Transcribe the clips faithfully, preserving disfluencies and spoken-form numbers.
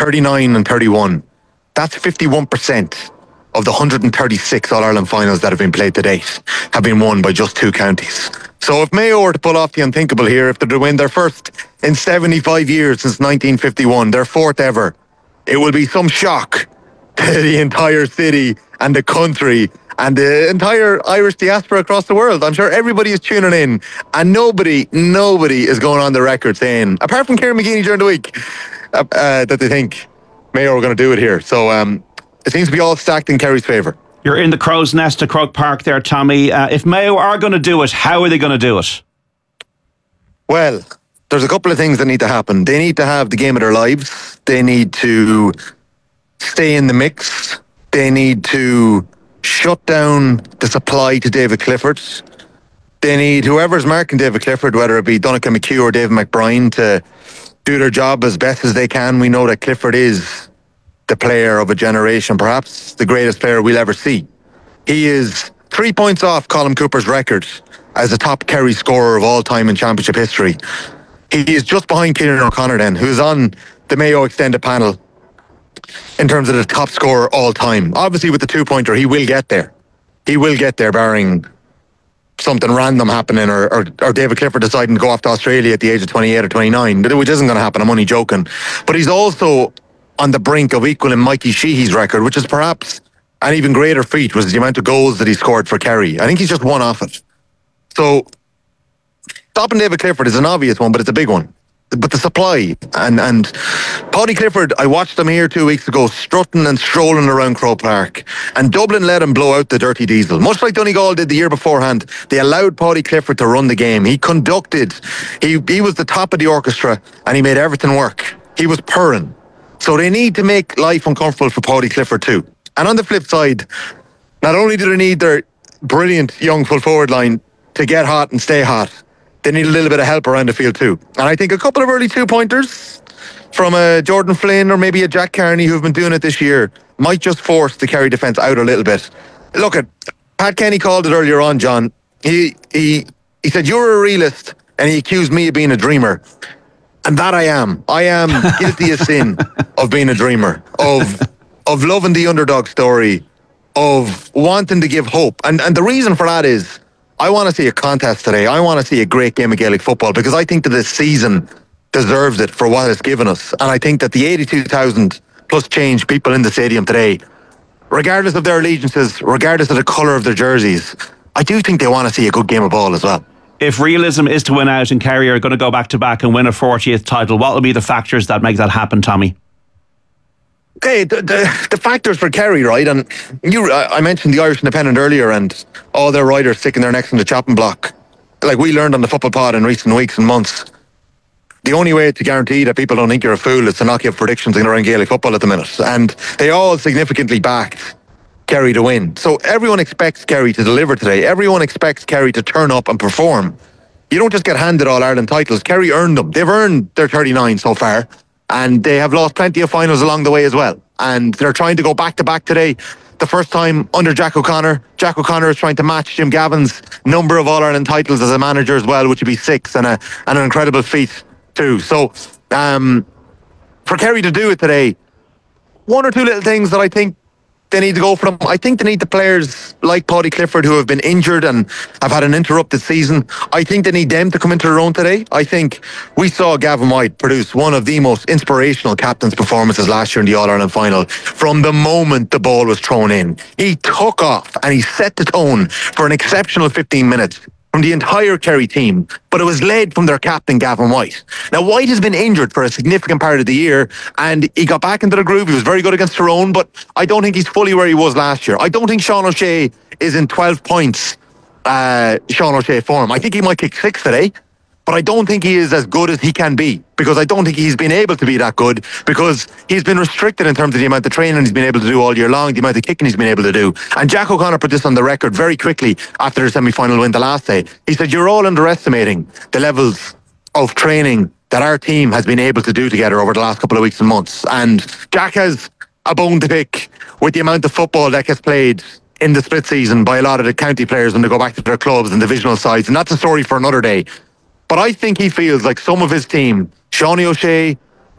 thirty-nine and thirty-one. That's fifty-one percent of the one hundred thirty-six All-Ireland finals that have been played to date have been won by just two counties. So if Mayo were to pull off the unthinkable here, if they're to win their first in seventy-five years since nineteen fifty-one, their fourth ever, it will be some shock to the entire city and the country and the entire Irish diaspora across the world. I'm sure everybody is tuning in, and nobody, nobody is going on the record saying, apart from Kieran McGeeney during the week, uh, uh, that they think Mayo are going to do it here. So um, it seems to be all stacked in Kerry's favour. You're in the crow's nest at Croke Park there, Tommy. Uh, if Mayo are going to do it, how are they going to do it? Well, there's a couple of things that need to happen. They need to have the game of their lives. They need to stay in the mix. They need to shut down the supply to David Clifford. They need whoever's marking David Clifford, whether it be Donncha McHugh or David McBride, to do their job as best as they can. We know that Clifford is the player of a generation, perhaps the greatest player we'll ever see. He is three points off Colm Cooper's record as a top Kerry scorer of all time in championship history. He is just behind Kieran O'Connor then, who's on the Mayo extended panel in terms of the top scorer all time. Obviously with the two-pointer, he will get there. He will get there, barring something random happening or, or, or David Clifford deciding to go off to Australia at the age of twenty-eight or twenty-nine, which isn't going to happen. I'm only joking. But he's also on the brink of equaling Mikey Sheehy's record, which is perhaps an even greater feat, was the amount of goals that he scored for Kerry. I think he's just one off it. So stopping David Clifford is an obvious one, but it's a big one. But the supply and and Paudie Clifford, I watched him here two weeks ago strutting and strolling around Croke Park, and Dublin let him blow out the dirty diesel. Much like Donegal did the year beforehand, they allowed Paudie Clifford to run the game. He conducted, he, he was the top of the orchestra, and he made everything work. He was purring. So they need to make life uncomfortable for Paudie Clifford too. And on the flip side, not only do they need their brilliant young full forward line to get hot and stay hot, they need a little bit of help around the field too. And I think a couple of early two-pointers from a Jordan Flynn or maybe a Jack Carney who've been doing it this year might just force the Kerry defence out a little bit. Look, at Pat Kenny called it earlier on, John. He he he said, you're a realist, and he accused me of being a dreamer. And that I am. I am guilty as sin of being a dreamer, of of loving the underdog story, of wanting to give hope. And and the reason for that is I want to see a contest today. I want to see a great game of Gaelic football, because I think that this season deserves it for what it's given us. And I think that the eighty-two thousand plus change people in the stadium today, regardless of their allegiances, regardless of the colour of their jerseys, I do think they want to see a good game of ball as well. If realism is to win out and Kerry are going to go back to back and win a fortieth title, what will be the factors that make that happen, Tommy? Okay, the, the, the factors for Kerry, right? And you, I mentioned the Irish Independent earlier and all their riders sticking their necks in the chopping block. Like we learned on the Football Pod in recent weeks and months, the only way to guarantee that people don't think you're a fool is to not give predictions in around Gaelic football at the minute. And they all significantly backed Kerry to win. So everyone expects Kerry to deliver today. Everyone expects Kerry to turn up and perform. You don't just get handed All-Ireland titles. Kerry earned them. They've earned their thirty-nine so far. And they have lost plenty of finals along the way as well. And they're trying to go back-to-back today. The first time under Jack O'Connor. Jack O'Connor is trying to match Jim Gavin's number of All-Ireland titles as a manager as well, which would be six, and, a, and an incredible feat too. So um, for Kerry to do it today, one or two little things that I think they need to go for them. I think they need the players like Paudie Clifford who have been injured and have had an interrupted season. I think they need them to come into their own today. I think we saw Gavin White produce one of the most inspirational captain's performances last year in the All-Ireland final. From the moment the ball was thrown in, he took off and he set the tone for an exceptional fifteen minutes from the entire Kerry team, but it was led from their captain, Gavin White. Now, White has been injured for a significant part of the year, and he got back into the groove. He was very good against Tyrone, but I don't think he's fully where he was last year. I don't think Sean O'Shea is in twelve points uh, Sean O'Shea form. I think he might kick six today, but I don't think he is as good as he can be, because I don't think he's been able to be that good, because he's been restricted in terms of the amount of training he's been able to do all year long, the amount of kicking he's been able to do. And Jack O'Connor put this on the record very quickly after the semi-final win the last day. He said, you're all underestimating the levels of training that our team has been able to do together over the last couple of weeks and months. And Jack has a bone to pick with the amount of football that gets played in the split season by a lot of the county players when they go back to their clubs and divisional sides. And that's a story for another day. But I think he feels like some of his team, Seanie O'Shea,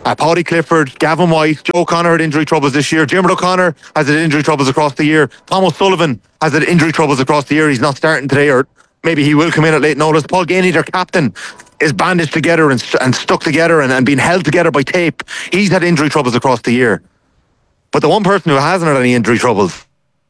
Uh, Paddy Clifford, Gavin White, Joe O'Connor had injury troubles this year. Jim O'Connor has had injury troubles across the year. Thomas Sullivan has had injury troubles across the year. He's not starting today, or maybe he will come in at late notice. Paul Gainey, their captain, is bandaged together and, st- and stuck together and, and being held together by tape. He's had injury troubles across the year. But the one person who hasn't had any injury troubles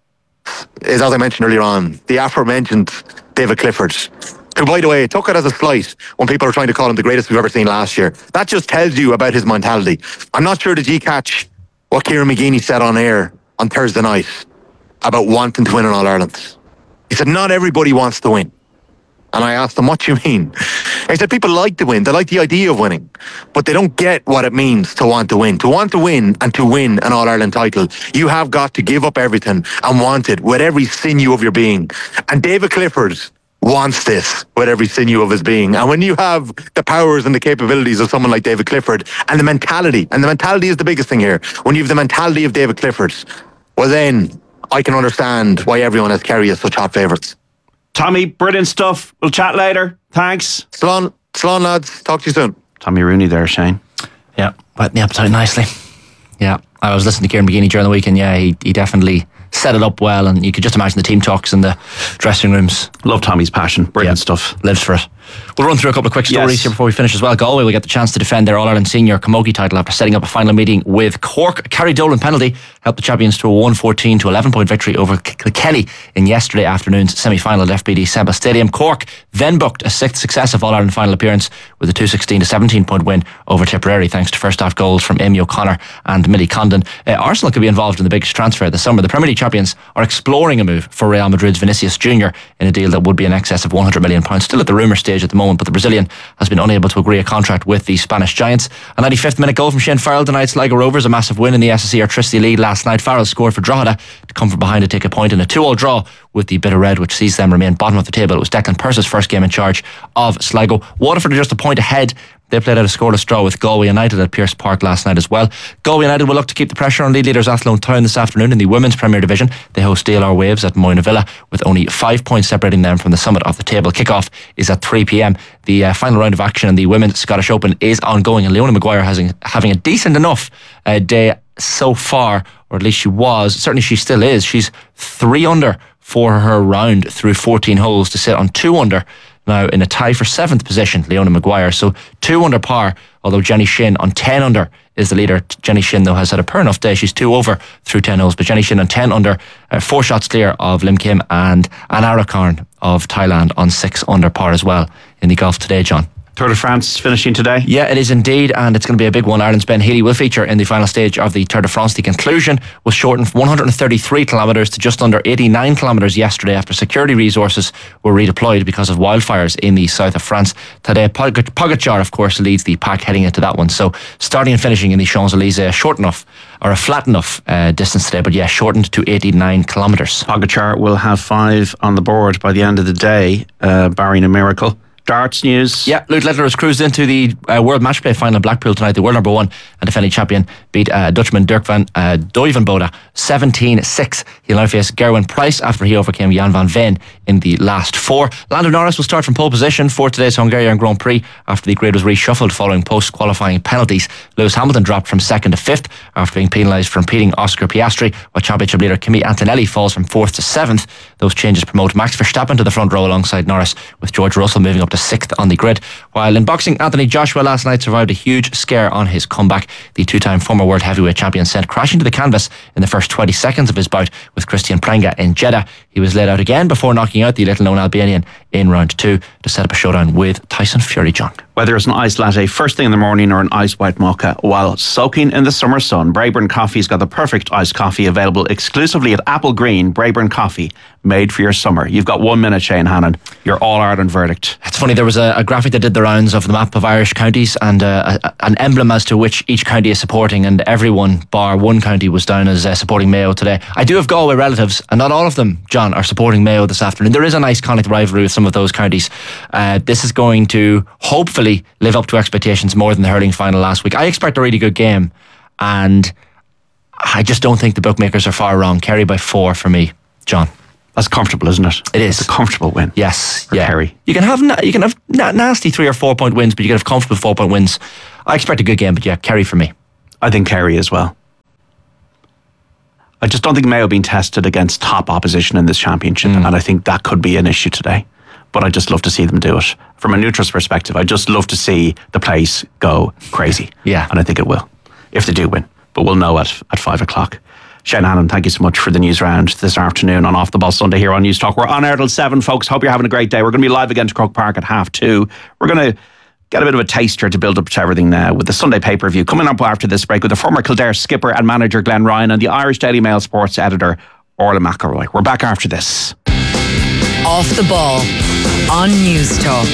is, as I mentioned earlier on, the aforementioned David Clifford, who, by the way, took it as a slight when people are trying to call him the greatest we've ever seen last year. That just tells you about his mentality. I'm not sure did you catch what Kieran McGeeney said on air on Thursday night about wanting to win in All-Ireland. He said, not everybody wants to win. And I asked him, what do you mean? He said, people like to win. They like the idea of winning. But they don't get what it means to want to win. To want to win and to win an All-Ireland title, you have got to give up everything and want it with every sinew of your being. And David Clifford wants this with every sinew of his being. And when you have the powers and the capabilities of someone like David Clifford and the mentality, and the mentality is the biggest thing here, when you have the mentality of David Clifford, well then I can understand why everyone has Kerry as such hot favourites. Tommy, brilliant stuff. We'll chat later. Thanks. Slán, Slán lads. Talk to you soon. Tommy Rooney there, Shane. Yeah, whet the appetite nicely. Yeah, I was listening to Kieran McGeeney during the week, and yeah, he, he definitely set it up well, and you could just imagine the team talks in the dressing rooms. Love Tommy's passion. Brilliant yeah, stuff. Lives for it. We'll run through a couple of quick stories yes. here before we finish as well. Galway will get the chance to defend their All-Ireland Senior Camogie title after setting up a final meeting with Cork. Kerry Dolan penalty helped the champions to a one fourteen to eleven point victory over Kilkenny in yesterday afternoon's semi-final at F B D Seba Stadium. Cork then booked a sixth successive All-Ireland final appearance with a two sixteen to seventeen point win over Tipperary thanks to first half goals from Amy O'Connor and Millie Condon. Uh, Arsenal could be involved in the biggest transfer this summer. The Premier League champions are exploring a move for Real Madrid's Vinicius Junior in a deal that would be in excess of one hundred million pounds. Still at the rumour stage at the moment, but the Brazilian has been unable to agree a contract with the Spanish Giants. A ninety-fifth minute goal from Shane Farrell denied Sligo Rovers a massive win in the S S E Airtricity lead last night. Farrell scored for Drogheda to come from behind to take a point in a two all draw with the Bit of Red, which sees them remain bottom of the table. It was Declan Purse's first game in charge of Sligo. Waterford are just a point ahead. They played out a scoreless draw with Galway United at Pearse Park last night as well. Galway United will look to keep the pressure on lead leaders Athlone Town this afternoon in the Women's Premier Division. They host D L R Waves at Moyna Villa with only five points separating them from the summit of the table. Kickoff is at three p.m. The uh, final round of action in the Women's Scottish Open is ongoing, and Leona Maguire has having a decent enough uh, day so far, or at least she was. Certainly she still is. She's three under for her round through fourteen holes to sit on two under now in a tie for seventh position, Leona Maguire. So two under par, although Jenny Shin on ten under is the leader. Jenny Shin, though, has had a poor enough day. She's two over through ten holes, but Jenny Shin on ten under, uh, four shots clear of Lim Kim and Ann Arakarn of Thailand on six under par as well in the golf today, John. Tour de France finishing today? Yeah, it is indeed, and it's going to be a big one. Ireland's Ben Healy will feature in the final stage of the Tour de France. The conclusion was shortened from one hundred thirty-three kilometres to just under eighty-nine kilometres yesterday after security resources were redeployed because of wildfires in the south of France. Tadej Pogacar, of course, leads the pack heading into that one. So starting and finishing in the Champs-Elysees, a short enough or a flat enough uh, distance today, but yeah, shortened to eighty-nine kilometres. Pogacar will have five on the board by the end of the day, uh, barring a miracle. Darts news. Yeah, Luke Littler has cruised into the uh, World Matchplay final in Blackpool tonight. The world number one and defending champion beat uh, Dutchman Dirk van uh, Duivenbode seventeen six. He'll now face Gerwin Price after he overcame Jan van Veen in the last four. Lando Norris will start from pole position for today's Hungarian Grand Prix after the grid was reshuffled following post-qualifying penalties. Lewis Hamilton dropped from second to fifth after being penalised for impeding Oscar Piastri, while championship leader Kimi Antonelli falls from fourth to seventh. Those changes promote Max Verstappen to the front row alongside Norris, with George Russell moving up to sixth on the grid. While in boxing, Anthony Joshua last night survived a huge scare on his comeback. The two-time former world heavyweight champion sent crashing to the canvas in the first twenty seconds of his bout with Christian Pranga in Jeddah. He was laid out again before knocking out the little-known Albanian in round two to set up a showdown with Tyson Fury, John. Whether it's an iced latte first thing in the morning or an iced white mocha while soaking in the summer sun, Braeburn Coffee's got the perfect iced coffee available exclusively at Apple Green. Braeburn Coffee, made for your summer. You've got one minute, Shane Hannon. Your All-Ireland verdict. It's funny, there was a, a graphic that did the rounds of the map of Irish counties and uh, a, an emblem as to which each county is supporting, and everyone bar one county was down as uh, supporting Mayo today. I do have Galway relatives, and not all of them, John, are supporting Mayo this afternoon. There is a nice Connacht rivalry with some of those counties. Uh, this is going to hopefully live up to expectations more than the hurling final last week. I expect a really good game, and I just don't think the bookmakers are far wrong. Kerry by four for me, John. That's comfortable, isn't it? It is. It's a comfortable win. Yes, for yeah. Kerry. You can have na- you can have na- nasty three or four point wins, but you can have comfortable four point wins. I expect a good game, but yeah, Kerry for me. I think Kerry as well. I just don't think Mayo have been tested against top opposition in this championship, mm. and I think that could be an issue today. But I just love to see them do it. From a neutral's perspective, I just love to see the place go crazy. Yeah. And I think it will, if they do win. But we'll know at, at five o'clock. Shane Hannon, thank you so much for the news round this afternoon on Off the Ball Sunday here on News Talk. We're on air till seven, folks. Hope you're having a great day. We're going to be live again to Croke Park at half two. We're going to get a bit of a taster to build up to everything now with the Sunday pay-per-view coming up after this break with the former Kildare skipper and manager Glenn Ryan and the Irish Daily Mail sports editor Orla McElroy. We're back after this. Off the Ball on News Talk.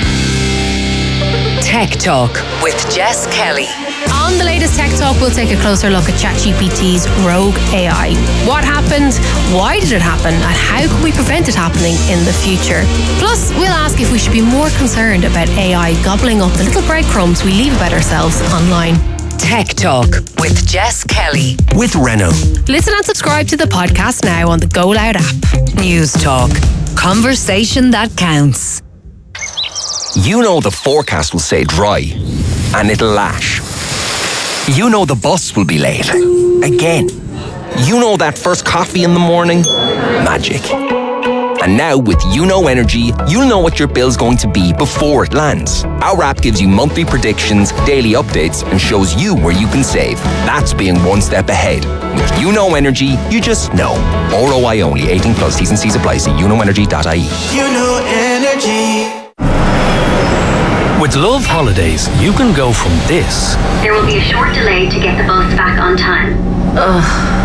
Tech Talk with Jess Kelly. On the latest Tech Talk, we'll take a closer look at ChatGPT's rogue A I. What happened? Why did it happen? And how can we prevent it happening in the future? Plus, we'll ask if we should be more concerned about A I gobbling up the little breadcrumbs we leave about ourselves online. Tech Talk with Jess Kelly. With Renault. Listen and subscribe to the podcast now on the Go Loud app. News Talk. Conversation that counts. You know the forecast will say dry, and it'll lash. You know the bus will be late. Again. You know that first coffee in the morning? Magic. And now with YouKnow Energy, you'll know what your bill's going to be before it lands. Our app gives you monthly predictions, daily updates, and shows you where you can save. That's being one step ahead. With YouKnow Energy, you just know. R O I only. eighteen plus. T's and C's apply. See you know energy dot I E. YouKnow Energy. With Love Holidays, you can go from this. There will be a short delay to get the bus back on time. Ugh.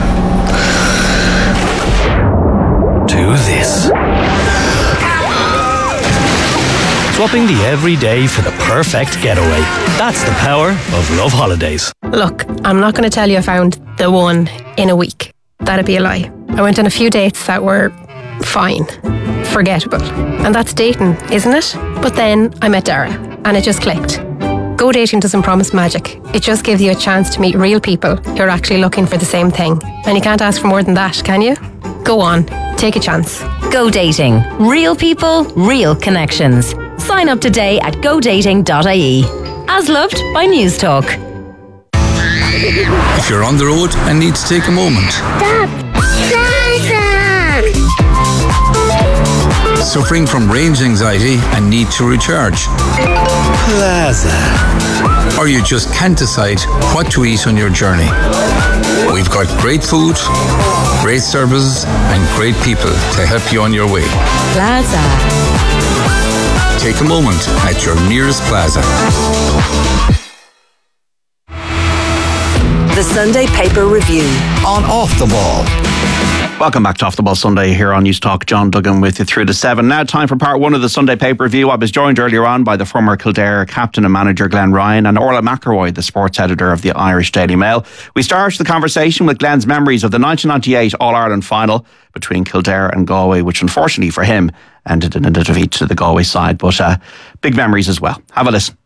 To this. Swapping the everyday for the perfect getaway. That's the power of Love Holidays. Look, I'm not going to tell you I found the one in a week. That'd be a lie. I went on a few dates that were fine, forgettable. And that's dating, isn't it? But then I met Dara, and it just clicked. Go Dating doesn't promise magic. It just gives you a chance to meet real people who are actually looking for the same thing. And you can't ask for more than that, can you? Go on, take a chance. Go Dating. Real people, real connections. Sign up today at go dating dot I E. As loved by News Talk. If you're on the road and need to take a moment. Stop! Stop! Suffering from range anxiety and need to recharge. Plaza. Or you just can't decide what to eat on your journey. We've got great food, great services, and great people to help you on your way. Plaza. Take a moment at your nearest Plaza. The Sunday Paper Review On Off the Ball. Welcome back to Off the Ball Sunday here on News Talk. John Duggan with you through to seven. Now time for part one of the Sunday Paper Review. I was joined earlier on by the former Kildare captain and manager Glenn Ryan and Orla McElroy, the sports editor of the Irish Daily Mail. We started the conversation with Glenn's memories of the nineteen ninety-eight All-Ireland final between Kildare and Galway, which unfortunately for him ended in a defeat to the Galway side. But uh, big memories as well. Have a listen.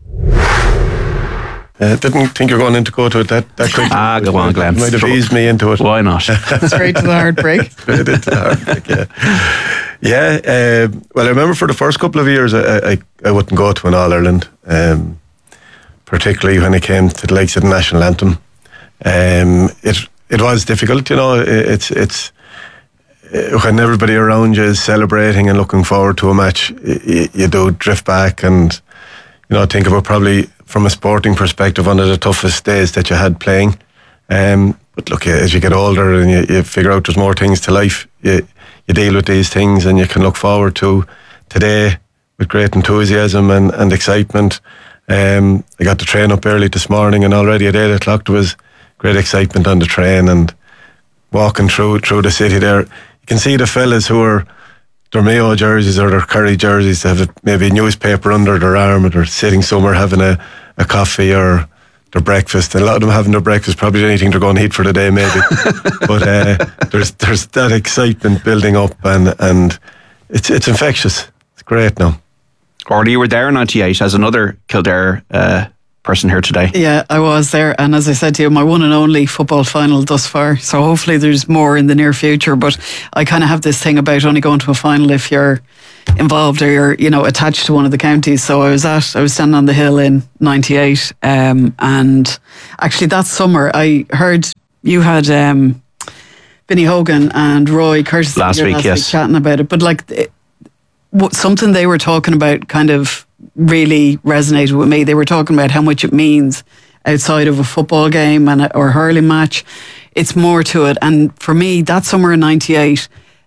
Uh, didn't think you were going in to go to it that, that quickly. Ah, go on, Glenn. Might have eased me into it. Why not? Straight to the heartbreak. Straight into the heartbreak, yeah. Yeah, uh, well, I remember for the first couple of years, I, I, I wouldn't go to an All-Ireland, um, particularly when it came to the likes of the national anthem. Um, it it was difficult, you know. It, it's it's uh, when everybody around you is celebrating and looking forward to a match, you, you do drift back and, you know, think about probably from a sporting perspective, one of the toughest days that you had playing. Um, but look, as you get older and you, you figure out there's more things to life, you, you deal with these things and you can look forward to today with great enthusiasm and, and excitement. Um, I got the train up early this morning and already at eight o'clock there was great excitement on the train and walking through through the city there. You can see the fellas who are their Mayo jerseys or their Kerry jerseys, they have maybe a newspaper under their arm or they're sitting somewhere having a, a coffee or their breakfast. And a lot of them having their breakfast, probably anything they're going to eat for the day maybe. But uh, there's there's that excitement building up and, and it's it's infectious. It's great now. Or you were there in ninety-eight as another Kildare uh, person here today. Yeah, I was there, and as I said to you, my one and only football final thus far. So hopefully there's more in the near future. But I kind of have this thing about only going to a final if you're involved or you're, you know, attached to one of the counties. So I was at, I was standing on the hill in ninety-eight, um, and actually that summer I heard you had um, Vinnie Hogan and Roy Curtis last week, last yes, week chatting about it. But like it, something they were talking about kind of really resonated with me. They were talking about how much it means outside of a football game and a, or a hurling match. It's more to it. And for me, that summer in ninety-eight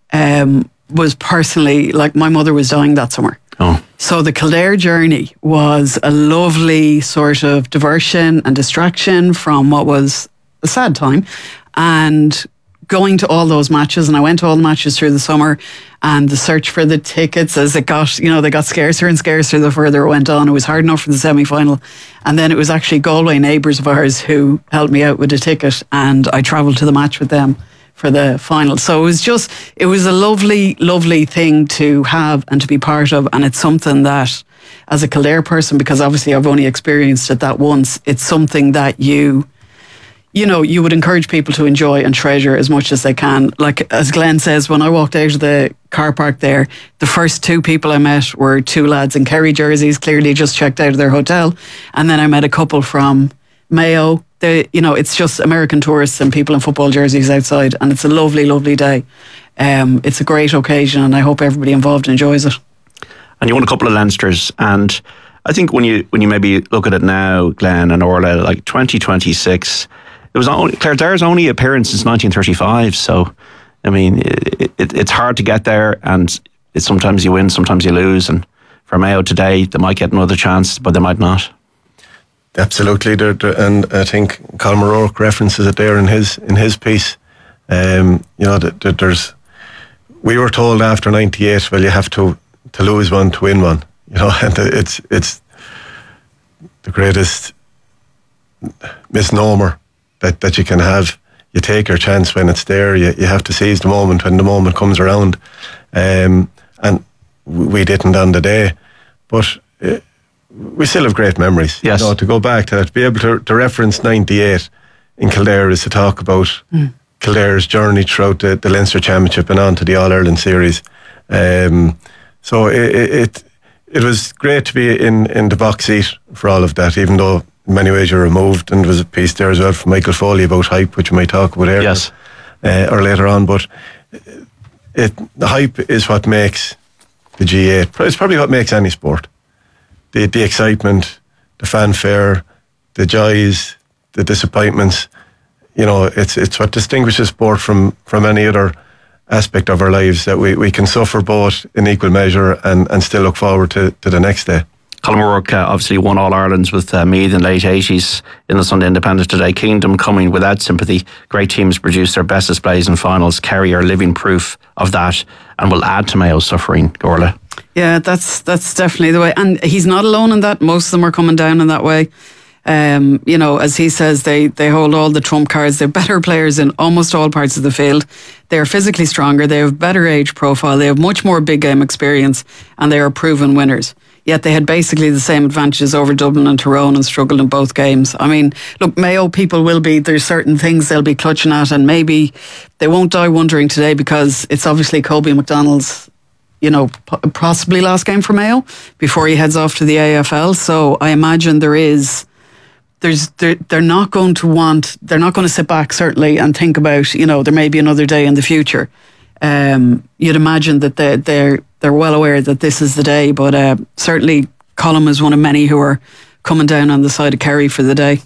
um, was personally, like my mother was dying that summer. Oh. So the Kildare journey was a lovely sort of diversion and distraction from what was a sad time. And going to all those matches, and I went to all the matches through the summer, and the search for the tickets as it got, you know, they got scarcer and scarcer the further it went on. It was hard enough for the semi-final. And then it was actually Galway neighbours of ours who helped me out with a ticket, and I travelled to the match with them for the final. So it was just, it was a lovely, lovely thing to have and to be part of. And it's something that, as a Kildare person, because obviously I've only experienced it that once, it's something that you, you know, you would encourage people to enjoy and treasure as much as they can. Like, as Glenn says, when I walked out of the car park there, the first two people I met were two lads in Kerry jerseys, clearly just checked out of their hotel. And then I met a couple from Mayo. They, you know, it's just American tourists and people in football jerseys outside. And it's a lovely, lovely day. Um, it's a great occasion, and I hope everybody involved enjoys it. And you won a couple of Leinsters, and I think when you when you maybe look at it now, Glenn and Orla, like twenty twenty-six, it was only Claredare's only appearance since nineteen thirty-five. So, I mean, it, it, it's hard to get there, and it's sometimes you win, sometimes you lose. And for Mayo today, they might get another chance, but they might not. Absolutely, they're, they're, and I think Colm O'Rourke references it there in his in his piece. Um, you know, that, that there's. We were told after ninety-eight, well, you have to to lose one to win one. You know, and it's it's the greatest misnomer that, that you can have. You take your chance when it's there. You you have to seize the moment when the moment comes around. Um, and we didn't on the day, but uh, we still have great memories. Yes. You know, to go back to that, to be able to, to reference ninety-eight in Kildare is to talk about mm. Kildare's journey throughout the, the Leinster Championship and on to the All-Ireland Series. Um, so it, it it was great to be in, in the box seat for all of that, even though in many ways you're removed. And there was a piece there as well from Michael Foley about hype, which we might talk about earlier, yes. uh, or later on. But it, the hype is what makes the G A. It's probably what makes any sport. The the excitement, the fanfare, the joys, the disappointments. You know, it's it's what distinguishes sport from, from any other aspect of our lives, that we, we can suffer both in equal measure and, and still look forward to, to the next day. Colm O'Rourke uh, obviously won All Irelands with uh, Meath in the late eighties in the Sunday Independent today. Kingdom coming without sympathy. Great teams produce their best displays in finals. Kerry are living proof of that and will add to Mayo's suffering. Gorla. Yeah, that's that's definitely the way. And he's not alone in that. Most of them are coming down in that way. Um, you know, as he says, they, they hold all the trump cards. They're better players in almost all parts of the field. They're physically stronger. They have better age profile. They have much more big game experience, and they are proven winners. Yet they had basically the same advantages over Dublin and Tyrone and struggled in both games. I mean, look, Mayo people will be, there's certain things they'll be clutching at, and maybe they won't die wondering today, because it's obviously Kobe McDonald's, you know, possibly last game for Mayo before he heads off to the A F L. So I imagine there is... There's, they're, they're not going to want, they're not going to sit back, certainly, and think about, you know, there may be another day in the future. Um, you'd imagine that they're, they're, they're well aware that this is the day, but uh, certainly Colm is one of many who are coming down on the side of Kerry for the day.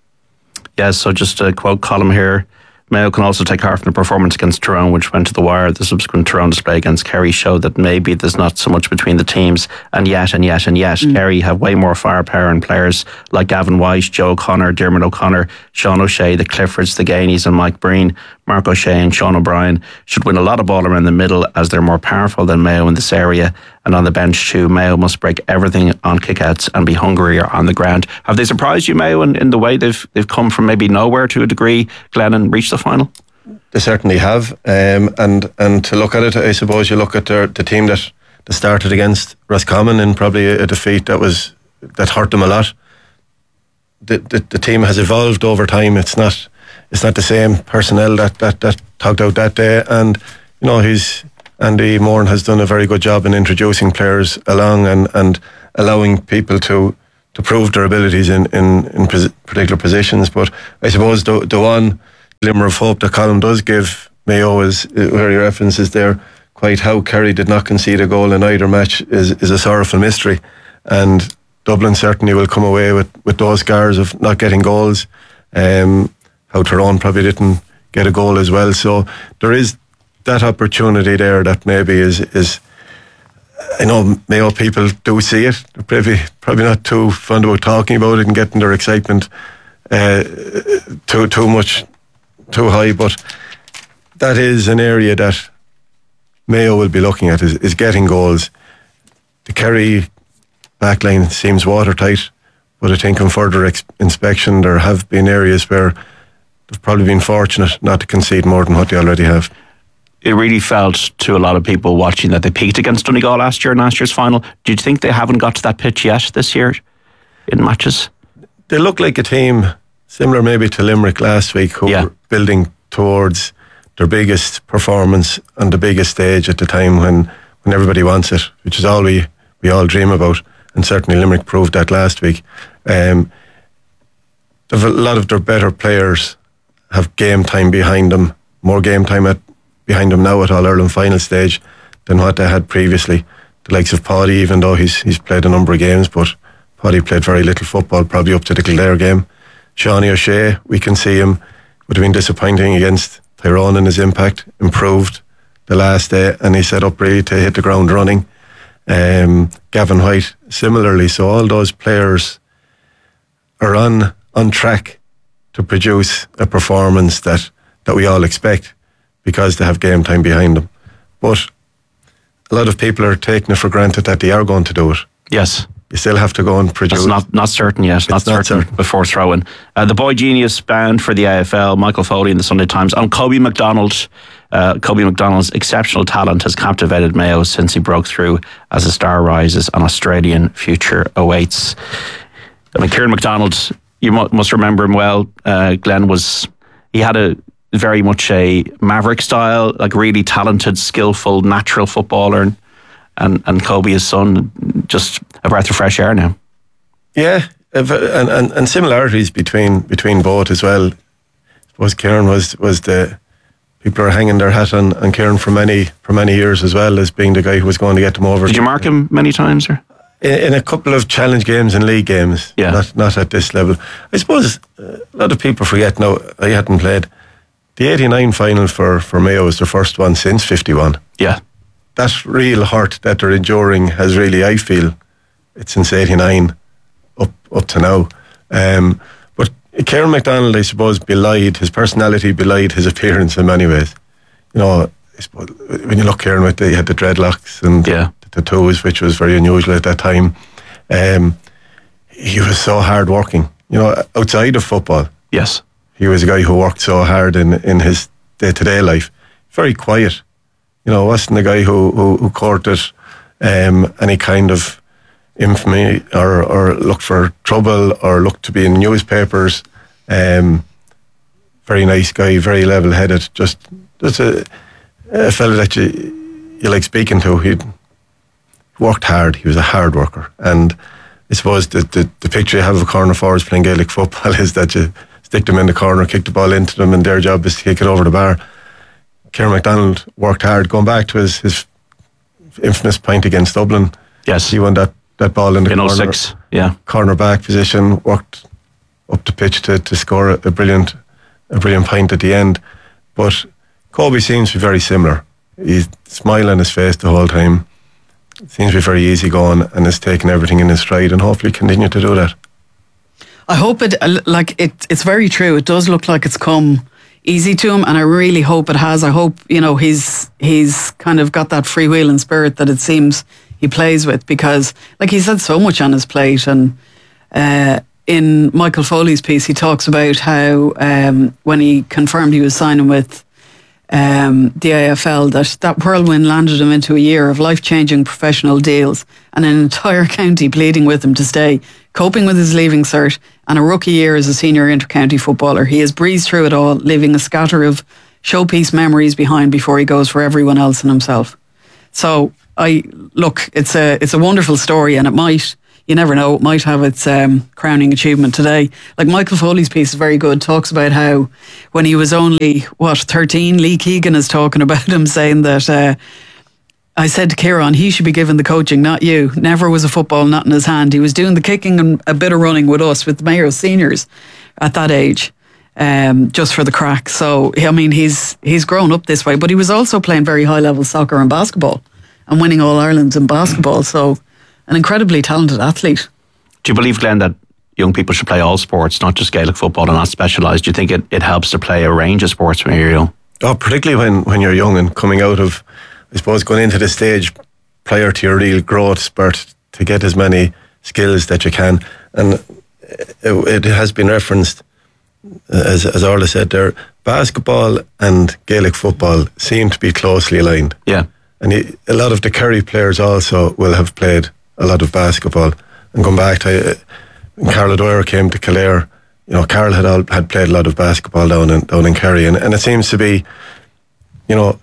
Yeah, so just to quote Colm here, Mayo can also take heart from the performance against Tyrone, which went to the wire. The subsequent Tyrone display against Kerry showed that maybe there's not so much between the teams, and yet and yet and yet mm. Kerry have way more firepower and players like Gavin White, Joe O'Connor, Diarmuid O'Connor, Sean O'Shea, the Cliffords, the Gainies and Mike Breen. Mark O'Shea and Sean O'Brien should win a lot of ball around the middle, as they're more powerful than Mayo in this area. And on the bench too, Mayo must break everything on kickouts and be hungrier on the ground. Have they surprised you, Mayo, in, in the way they've they've come from maybe nowhere to a degree, Glenn, and reached the final? They certainly have. Um, and and to look at it, I suppose you look at their, the team that, that started against Roscommon in probably a, a defeat that was that hurt them a lot. the, the, the team has evolved over time. It's not it's not the same personnel that that that talked out that day, and you know he's Andy Moran has done a very good job in introducing players along and, and allowing people to to prove their abilities in in, in particular positions. But I suppose the the one glimmer of hope that Colin does give Mayo is where your reference is there. Quite how Kerry did not concede a goal in either match is is a sorrowful mystery, and Dublin certainly will come away with, with those scars of not getting goals. Um, how Tyrone probably didn't get a goal as well. So there is that opportunity there that maybe is is. I know Mayo people do see it. They're probably probably not too fond about talking about it and getting their excitement uh, too too much too high, but that is an area that Mayo will be looking at is, is getting goals. The Kerry backline seems watertight, but I think on further ex- inspection there have been areas where they've probably been fortunate not to concede more than what they already have. It really felt to a lot of people watching that they peaked against Donegal last year in last year's final. Do you think they haven't got to that pitch yet this year in matches? They look like a team similar maybe to Limerick last week, who yeah. were building towards their biggest performance on the biggest stage at the time when, when everybody wants it, which is all we, we all dream about. And certainly Limerick proved that last week. Um, a lot of their better players have game time behind them, more game time at, behind them now at All-Ireland final stage than what they had previously. The likes of Paddy, even though he's he's played a number of games, but Paddy played very little football, probably up to the Kildare game. Seanie O'Shea, we can see him, would have been disappointing against Tyrone in his impact, improved the last day, and he set up really to hit the ground running. Um, Gavin White, similarly. So all those players are on on track to produce a performance that, that we all expect because they have game time behind them. But a lot of people are taking it for granted that they are going to do it. Yes. You still have to go and produce. It's not, not certain yet. It's not, not certain, certain before throwing. Uh, the boy genius band for the A F L, Michael Foley in the Sunday Times, and Kobe McDonald. Uh, Kobe McDonald's exceptional talent has captivated Mayo since he broke through. As a star rises, an Australian future awaits. I mean, Kieran McDonald, you mu- must remember him well. Uh, Glenn was, he had a very much a maverick style, like really talented, skillful, natural footballer. And, and, and Kobe, his son, just a breath of fresh air now. Yeah, and, and, and similarities between between both as well. I suppose Kieran was, was the... People are hanging their hat on, on Kieran for many for many years as well as being the guy who was going to get them over. Did you mark him many times? Or? In, in a couple of challenge games and league games, yeah. not not at this level. I suppose uh, a lot of people forget now, I hadn't played. The eighty-nine final for, for Mayo was their first one since fifty-one. Yeah. That real hurt that they're enduring has really, I feel, it's since eighty-nine up, up to now. Um, but Kieran McDonald, I suppose, belied, his personality belied his appearance in many ways. You know, I suppose when you look Kieran, with the, he had the dreadlocks and yeah. the tattoos, which was very unusual at that time. Um, he was so hard working, you know, outside of football. Yes. He was a guy who worked so hard in, in his day-to-day life. Very quiet. You know, wasn't a guy who, who, who courted um, any kind of infamy or, or looked for trouble or looked to be in newspapers. Um, very nice guy, very level-headed. Just, just a, a fella that you, you like speaking to. He worked hard. He was a hard worker. And I suppose the, the, the picture you have of corner forwards playing Gaelic football is that you stick them in the corner, kick the ball into them, and their job is to kick it over the bar. Kieran McDonald worked hard. Going back to his, his infamous point against Dublin, yes, he won that, that ball in the in corner, oh six, yeah, corner back position. Worked up the pitch to, to score a, a brilliant a brilliant point at the end. But Kobe seems to be very similar. He's smiling on his face the whole time. Seems to be very easy going and is taking everything in his stride, and hopefully continue to do that. I hope it, like it, it's very true. It does look like it's come easy to him, and I really hope it has. I hope, you know, he's he's kind of got that freewheeling spirit that it seems he plays with, because like he's had so much on his plate. And uh, in Michael Foley's piece, he talks about how um, when he confirmed he was signing with um, the A F L, that that whirlwind landed him into a year of life-changing professional deals and an entire county pleading with him to stay. coping with his leaving cert, and a rookie year as a senior inter-county footballer. He has breezed through it all, leaving a scatter of showpiece memories behind before he goes for everyone else and himself. So, I look, it's a it's a wonderful story, and it might, you never know, it might have its um, crowning achievement today. Like Michael Foley's piece is very good, talks about how when he was only, what, thirteen, Lee Keegan is talking about him, saying that, uh, I said to Kieran, he should be given the coaching, not you. Never was a football not in his hand. He was doing the kicking and a bit of running with us, with the Mayo seniors at that age, um, just for the crack. So, I mean, he's he's grown up this way, but he was also playing very high-level soccer and basketball and winning All-Irelands in basketball. So, an incredibly talented athlete. Do you believe, Glenn, that young people should play all sports, not just Gaelic football and not specialised? Do you think it, it helps to play a range of sports when you're young? Oh, particularly when, when you're young and coming out of, I suppose, going into the stage prior to your real growth spurt to get as many skills that you can. And it, it has been referenced, as, as Orla said there, basketball and Gaelic football seem to be closely aligned. Yeah. And he, a lot of the Kerry players also will have played a lot of basketball. And going back to uh, when Carl O'Dwyer came to Kildare, you know, Carl had all, had played a lot of basketball down in down in Kerry, and, and it seems to be, you know,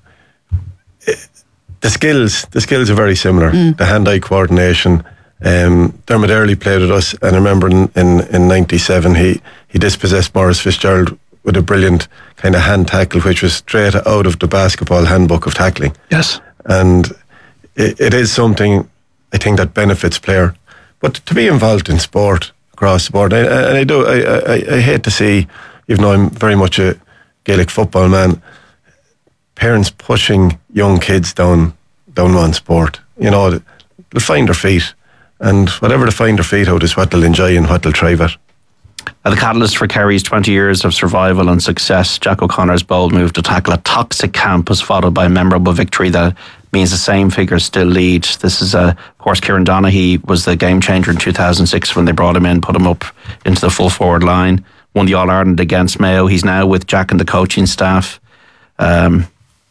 it, the skills the skills are very similar. Mm. The hand-eye coordination. Um, Dermot Earley played with us, and I remember in in, in ninety-seven he he dispossessed Maurice Fitzgerald with a brilliant kind of hand tackle, which was straight out of the basketball handbook of tackling. Yes. And it, it is something I think that benefits player. But to be involved in sport across the board, and I, I, I do, I, I, I hate to see, even though I'm very much a Gaelic football man, parents pushing young kids down down one sport. You know, they'll find their feet, and whatever they find their feet out is what they'll enjoy and what they'll thrive at. Uh, the catalyst for Kerry's twenty years of survival and success, Jack O'Connor's bold move to tackle a toxic camp was followed by a memorable victory that means the same figures still lead. This is, uh, of course, Kieran Donaghy was the game changer in two thousand six when they brought him in, put him up into the full forward line, won the All-Ireland against Mayo. He's now with Jack and the coaching staff. Um,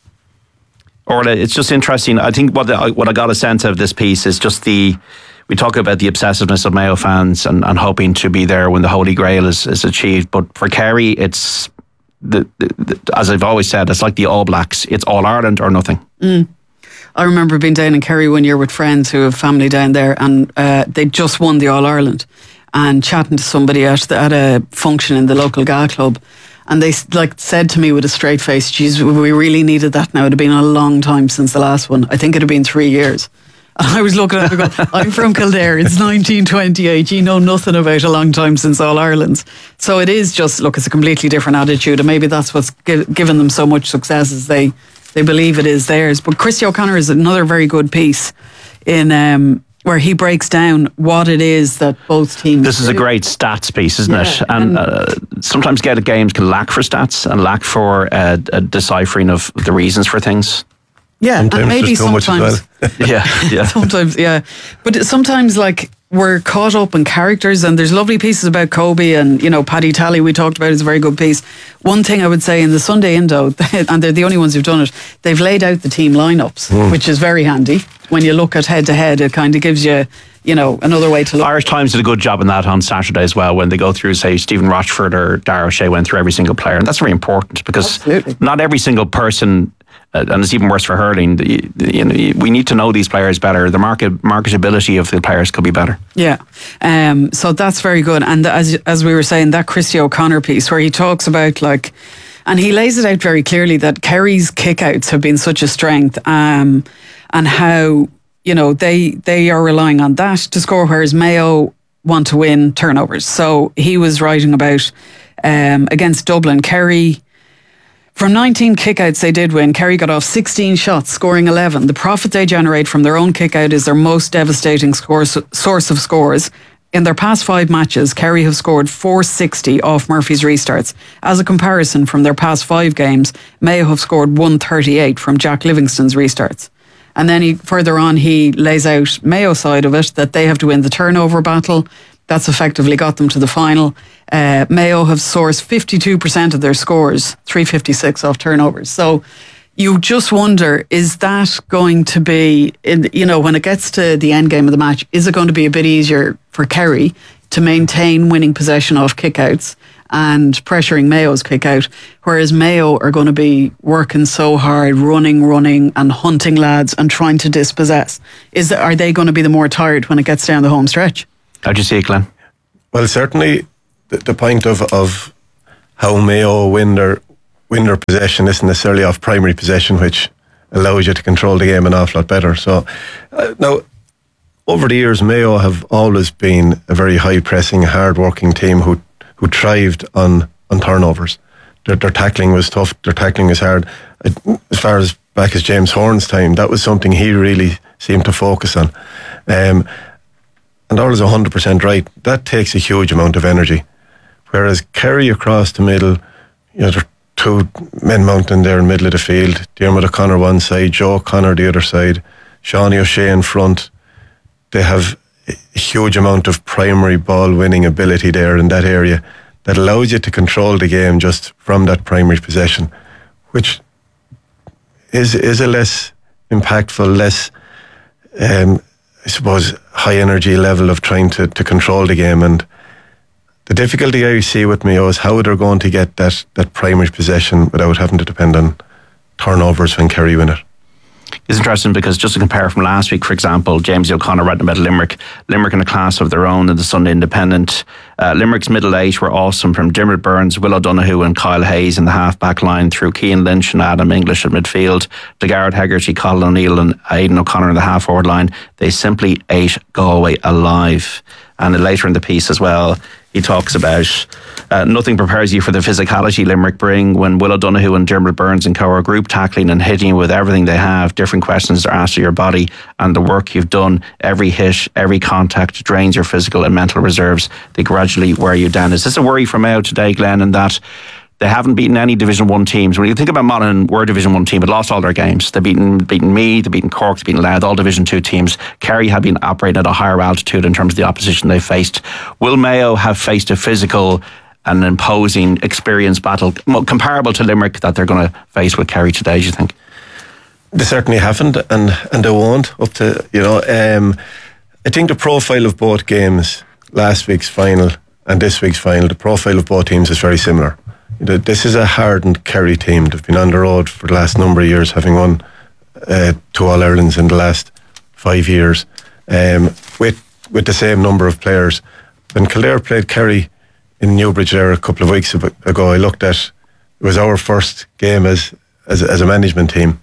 Orla, it's just interesting. I think what, the, what I got a sense of this piece is just the... We talk about the obsessiveness of Mayo fans and, and hoping to be there when the Holy Grail is, is achieved. But for Kerry, it's, the, the, the, as I've always said, it's like the All Blacks. It's All Ireland or nothing. Mm. I remember being down in Kerry one year with friends who have family down there, and uh, they just won the All Ireland, and chatting to somebody at, the, at a function in the local G A club. And they like said to me with a straight face, geez, we really needed that now. It had been a long time since the last one. I think it had been three years. And I was looking at it going, I'm from Kildare, it's nineteen twenty-eight, you know nothing about a long time since All Ireland's. So it is just, look, it's a completely different attitude, and maybe that's what's give, given them so much success, is they, they believe it is theirs. But Christy O'Connor is another very good piece in um, where he breaks down what it is that both teams This is do. a great stats piece, isn't Yeah, it? And, and uh, sometimes Gaelic games can lack for stats and lack for uh, a deciphering of the reasons for things. Yeah, sometimes and maybe there's too much sometimes. as well. yeah, yeah. Sometimes, yeah. But sometimes, like, we're caught up in characters, and there's lovely pieces about Kobe, and, you know, Paddy Tally we talked about is a very good piece. One thing I would say in the Sunday Indo, and they're the only ones who've done it, they've laid out the team lineups, mm. which is very handy. When you look at head to head, it kind of gives you, you know, another way to look. Irish Times did a good job on that on Saturday as well, when they go through, say, Stephen Rochford or Dara O'Shea went through every single player. And that's very important, because Absolutely. not every single person, uh, and it's even worse for hurling, you, you know, we need to know these players better. The market marketability of the players could be better. Yeah, um, so that's very good. And as as we were saying, that Christy O'Connor piece where he talks about, like, and he lays it out very clearly that Kerry's kickouts have been such a strength, um, and how, you know, they they are relying on that to score, whereas Mayo want to win turnovers. So he was writing about um, against Dublin, Kerry. From nineteen kickouts they did win, Kerry got off sixteen shots, scoring eleven. The profit they generate from their own kickout is their most devastating score, source of scores. In their past five matches, Kerry have scored four sixty off Murphy's restarts. As a comparison, from their past five games, Mayo have scored one thirty-eight from Jack Livingston's restarts. And then he, further on, he lays out Mayo side of it, that they have to win the turnover battle. That's effectively got them to the final. Uh, Mayo have sourced fifty-two percent of their scores, three fifty-six off turnovers. So you just wonder, is that going to be, in, you know, when it gets to the end game of the match, is it going to be a bit easier for Kerry to maintain winning possession off kickouts and pressuring Mayo's kick out, whereas Mayo are going to be working so hard, running, running and hunting lads and trying to dispossess. Is that, are they going to be the more tired when it gets down the home stretch? How do you see it, Glenn? Well, certainly the, the point of, of how Mayo win their, win their possession isn't necessarily off primary possession, which allows you to control the game an awful lot better. So uh, now, over the years, Mayo have always been a very high-pressing, hard-working team who who thrived on, on turnovers. Their, their tackling was tough, their tackling was hard. As far as back as James Horn's time, that was something he really seemed to focus on. Um, and Orla's one hundred percent right. That takes a huge amount of energy. Whereas Kerry across the middle, you know, there are two men mounting there in the middle of the field, Diarmuid O'Connor one side, Joe O'Connor the other side, Seanie O'Shea in front. They have a huge amount of primary ball winning ability there in that area that allows you to control the game just from that primary possession, which is is a less impactful, less um, I suppose high energy level of trying to, to control the game. And the difficulty I see with Mayo is how they're going to get that, that primary possession without having to depend on turnovers when Kerry win it. It's interesting because just to compare from last week, for example, James O'Connor writing about Limerick. Limerick in a class of their own in the Sunday Independent. Uh, Limerick's middle eight were awesome, from Diarmuid Burns, Will O'Donoghue and Kyle Hayes in the half-back line, through Cian Lynch and Adam English at midfield, to Garrett Hegarty, Colin O'Neill and Aidan O'Connor in the half-forward line. They simply ate Galway alive. And later in the piece as well, he talks about uh, nothing prepares you for the physicality Limerick bring when Will O'Donoghue and Diarmuid Burns and co are group tackling and hitting you with everything they have. Different questions are asked of your body and the work you've done. Every hit, every contact drains your physical and mental reserves. They gradually wear you down. Is this a worry from Mayo today, Glenn, in that they haven't beaten any Division one teams? When you think about Monaghan, we're a Division one team, but lost all their games. They've beaten, beaten Meath, they've beaten Cork, they've beaten Louth, all Division two teams. Kerry have been operating at a higher altitude in terms of the opposition they've faced. Will Mayo have faced a physical and imposing experience battle comparable to Limerick that they're going to face with Kerry today, do you think? They certainly haven't, and, and they won't up to, you know, um, I think the profile of both games, last week's final and this week's final, the profile of both teams is very similar. This is a hardened Kerry team. They've been on the road for the last number of years, having won uh, two All-Irelands in the last five years, um, with with the same number of players. When Kildare played Kerry in Newbridge there a couple of weeks ago, I looked at, it was our first game as as, as a management team,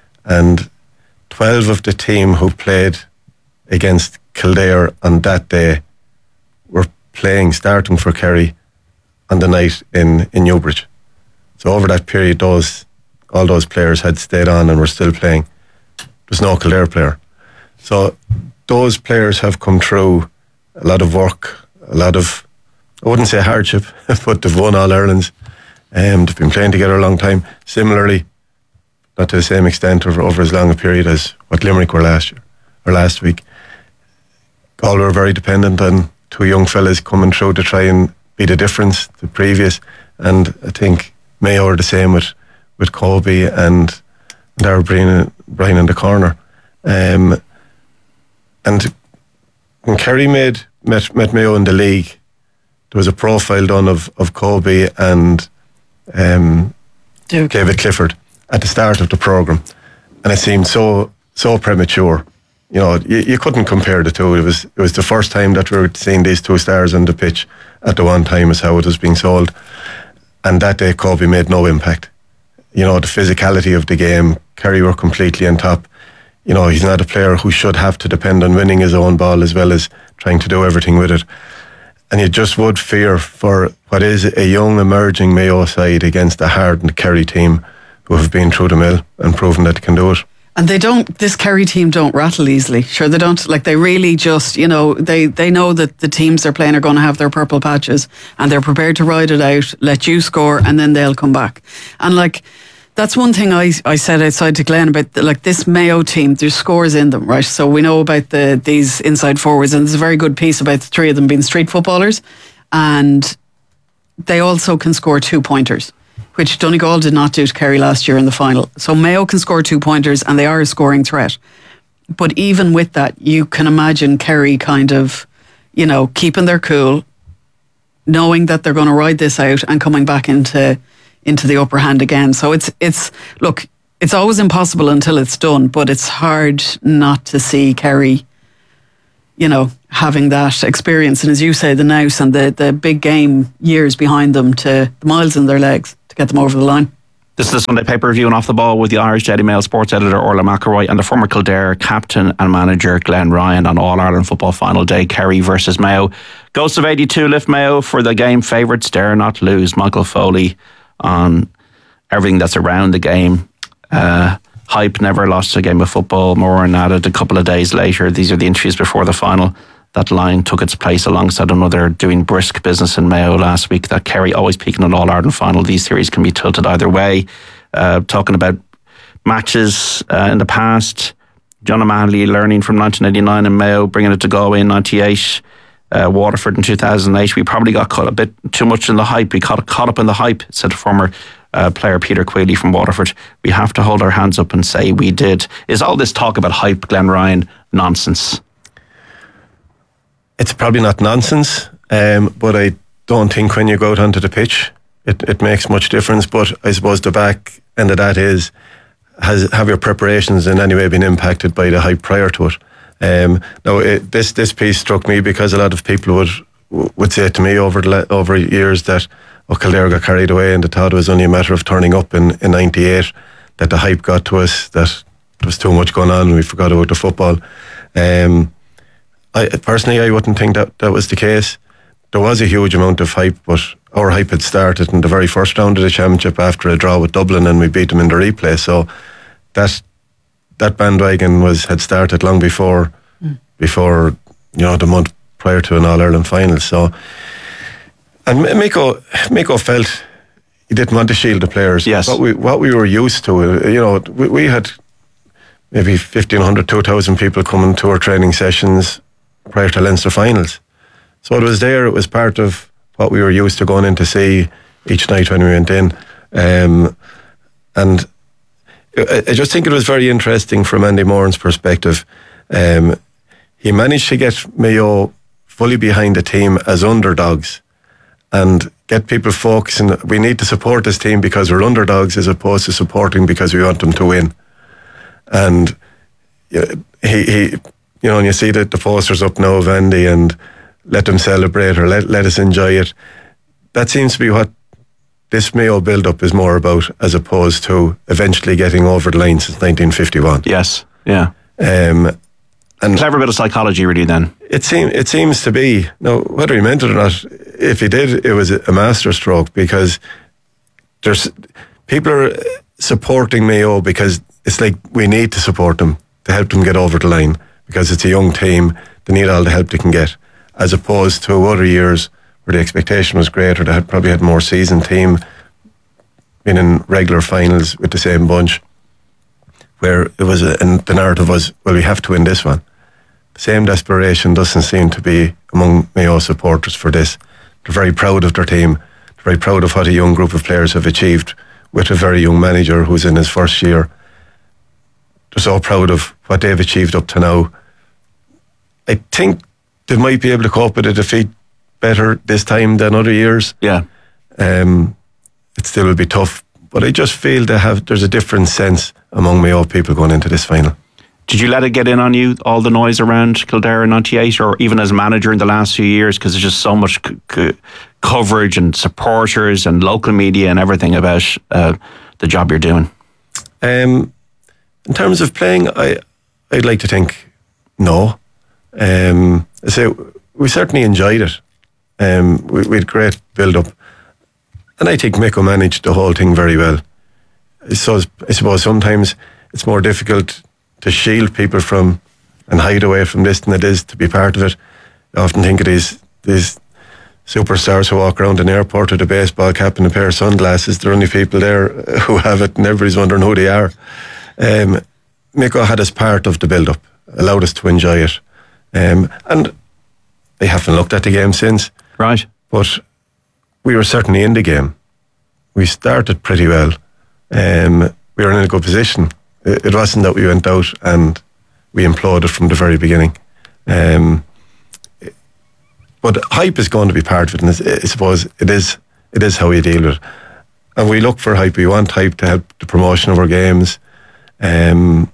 and twelve of the team who played against Kildare on that day were playing, starting for Kerry on the night in, in Newbridge. So over that period, those all those players had stayed on and were still playing. There's no Kildare player. So those players have come through a lot of work, a lot of, I wouldn't say hardship, but they've won All Irelands. Um, they've been playing together a long time. Similarly, not to the same extent over, over as long a period as what Limerick were last year or last week. All were very dependent on two young fellas coming through to try and be the difference, the previous. And I think Mayo are the same with, with Colby and Darrell Bryan, Bryan in the corner. Um, and when Kerry made, met, met Mayo in the league, there was a profile done of, of Colby and um, David Clifford at the start of the programme. And it seemed so so premature. You know, you, you couldn't compare the two. It was it was the first time that we were seeing these two stars on the pitch at the one time, is how it was being sold. And that day, Colby made no impact. You know, the physicality of the game, Kerry were completely on top. You know, he's not a player who should have to depend on winning his own ball as well as trying to do everything with it. And you just would fear for what is a young emerging Mayo side against a hardened Kerry team who have been through the mill and proven that they can do it. And they don't, this Kerry team don't rattle easily. Sure, they don't, like they really just, you know, they, they know that the teams they're playing are going to have their purple patches and they're prepared to ride it out, let you score, and then they'll come back. And like, that's one thing I, I said outside to Glenn about the, like this Mayo team, there's scores in them, right? So we know about the these inside forwards, and there's a very good piece about the three of them being street footballers, and they also can score two pointers, which Donegal did not do to Kerry last year in the final. So Mayo can score two pointers and they are a scoring threat. But even with that, you can imagine Kerry kind of, you know, keeping their cool, knowing that they're going to ride this out and coming back into into the upper hand again. So it's it's look, it's always impossible until it's done, but it's hard not to see Kerry, you know, having that experience, and as you say, the nous and the the big game years behind them, to the miles in their legs to get them over the line. This is the Sunday paper review and Off the Ball with the Irish Daily Mail sports editor Orla McElroy and the former Kildare captain and manager Glenn Ryan on All-Ireland football final day, Kerry versus Mayo. Ghosts of eighty-two lift Mayo for the game favourites, dare not lose. Michael Foley on everything that's around the game. Uh, hype never lost a game of football. Moran added a couple of days later. These are the interviews before the final. That line took its place alongside another doing brisk business in Mayo last week. That Kerry always peaking an All-Ireland final. These theories can be tilted either way. Uh, talking about matches uh, in the past, John O'Mahony learning from nineteen eighty-nine in Mayo, bringing it to Galway in ninety-eight, uh, Waterford in two thousand eight. We probably got caught a bit too much in the hype. We caught, caught up in the hype, said former uh, player Peter Queally from Waterford. We have to hold our hands up and say we did. Is all this talk about hype, Glenn Ryan, nonsense? It's probably not nonsense, um, but I don't think when you go out onto the pitch, it, it makes much difference. But I suppose the back end of that is, has have your preparations in any way been impacted by the hype prior to it? Um, now, it, this this piece struck me because a lot of people would would say to me over the, over years that, oh, Kildare got carried away and they thought it was only a matter of turning up in, in ninety-eight, that the hype got to us, that there was too much going on and we forgot about the football. Um, I, personally, I wouldn't think that that was the case. There was a huge amount of hype, but our hype had started in the very first round of the championship after a draw with Dublin, and we beat them in the replay. So that that bandwagon was had started long before mm. before you know the month prior to an All Ireland final. So, and Miko Miko felt he didn't want to shield the players. Yes, what we what we were used to. You know, we, we had maybe fifteen hundred, two thousand people coming to our training sessions prior to Leinster finals. So it was there, it was part of what we were used to going in to see each night when we went in. Um, and I, I just think it was very interesting from Andy Moran's perspective. Um, he managed to get Mayo fully behind the team as underdogs and get people focusing. We need to support this team because we're underdogs as opposed to supporting because we want them to win. And he, he you know, and you see that the posters up now of Andy and let them celebrate or let, let us enjoy it. That seems to be what this Mayo build-up is more about, as opposed to eventually getting over the line since nineteen fifty-one. Yes, yeah. Um, and clever bit of psychology, really. Then it seems it seems to be. Now, whether he meant it or not, if he did, it was a masterstroke, because there's people are supporting Mayo because it's like we need to support them to help them get over the line, because it's a young team. They need all the help they can get, as opposed to other years where the expectation was greater. They had probably had more seasoned team, been in regular finals with the same bunch, where it was a, and the narrative was, well, we have to win this one. The same desperation doesn't seem to be among Mayo supporters for this. They're very proud of their team. They're very proud of what a young group of players have achieved with a very young manager who's in his first year. They're so proud of what they've achieved up to now. I think they might be able to cope with a defeat better this time than other years. Yeah. Um, it still will be tough, but I just feel they have, there's a different sense among Mayo people going into this final. Did you let it get in on you, all the noise around Kildare in ninety-eight, or even as manager in the last few years, because there's just so much c- c- coverage and supporters and local media and everything about uh, the job you're doing? Um, in terms of playing, I, I'd like to think no. Um, I say we certainly enjoyed it. Um, we, we had great build-up, and I think Miko managed the whole thing very well. So I suppose sometimes it's more difficult to shield people from and hide away from this than it is to be part of it. I often think of these these superstars who walk around an airport with a baseball cap and a pair of sunglasses. There are only people there who have it, and everybody's wondering who they are. Um, Miko had us part of the build-up, allowed us to enjoy it. Um, and I haven't looked at the game since. Right. But we were certainly in the game. We started pretty well. Um, we were in a good position. It, it wasn't that we went out and we imploded from the very beginning. Um, but hype is going to be part of it, and I suppose it is. It is how you deal with it, and we look for hype. We want hype to help the promotion of our games, um,